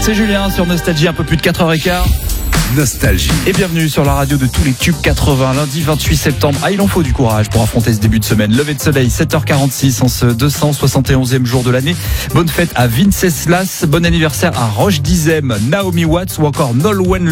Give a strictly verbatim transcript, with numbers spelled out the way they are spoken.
C'est Julien sur Nostalgie, un peu plus de quatre heures quinze. Nostalgie. Et bienvenue sur la radio de tous les tubes quatre-vingts, lundi vingt-huit septembre. Ah, il en faut du courage pour affronter ce début de semaine. Lever de soleil, sept heures quarante-six en ce deux cent soixante et onzième jour de l'année. Bonne fête à Venceslas, bon anniversaire à Roche Dizem, Naomi Watts ou encore Nolwenn